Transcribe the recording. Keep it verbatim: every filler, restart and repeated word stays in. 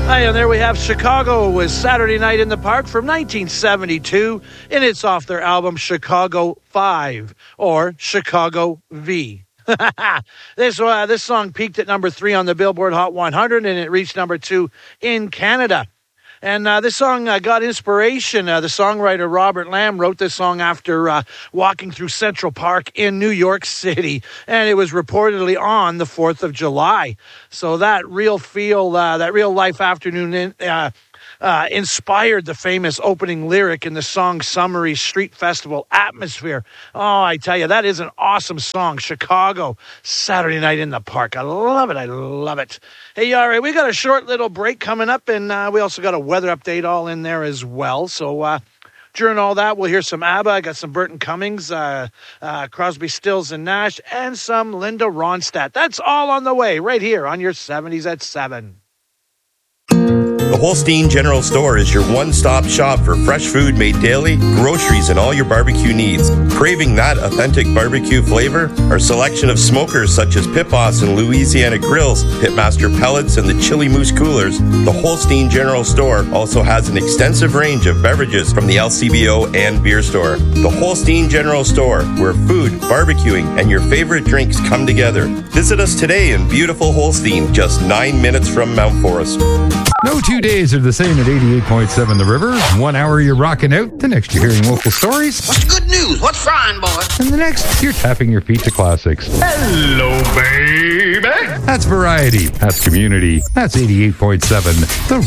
Hi, and there we have Chicago with Saturday Night in the Park from nineteen seventy-two, and it's off their album Chicago five, or Chicago V. this uh, this song peaked at number three on the Billboard Hot one hundred, and it reached number two in Canada. And uh, this song uh, got inspiration. Uh, the songwriter Robert Lamb wrote this song after uh, walking through Central Park in New York City, and it was reportedly on the fourth of July. So that real feel, uh, that real life afternoon in, uh, uh, inspired the famous opening lyric in the song Summery Street Festival atmosphere. Oh, I tell you, that is an awesome song. Chicago, Saturday Night in the Park. I love it. I love it. Hey, all right, we got a short little break coming up, and uh, we also got a weather update all in there as well. So uh, during all that, we'll hear some ABBA. I got some Burton Cummings, uh, uh, Crosby, Stills, and Nash, and some Linda Ronstadt. That's all on the way right here on your seventies at seven. The Holstein General Store is your one-stop shop for fresh food made daily, groceries, and all your barbecue needs. Craving that authentic barbecue flavor? Our selection of smokers such as Pit Boss and Louisiana Grills, Pitmaster Pellets, and the Chili Moose Coolers, the Holstein General Store also has an extensive range of beverages from the L C B O and beer store. The Holstein General Store, where food, barbecuing, and your favorite drinks come together. Visit us today in beautiful Holstein, just nine minutes from Mount Forest. No two days are the same at eighty-eight point seven The River. One hour you're rocking out, the next you're hearing local stories. What's the good news? What's frying, boy? And the next, you're tapping your feet to classics. Hello, baby. That's variety. That's community. That's eighty-eight point seven The